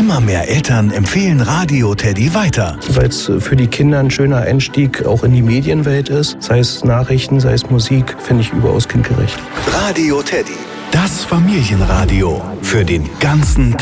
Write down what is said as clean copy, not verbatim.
Immer mehr Eltern empfehlen Radio Teddy weiter. Weil es für die Kinder ein schöner Einstieg auch in die Medienwelt ist. Sei es Nachrichten, sei es Musik, finde ich überaus kindgerecht. Radio Teddy, das Familienradio für den ganzen Tag.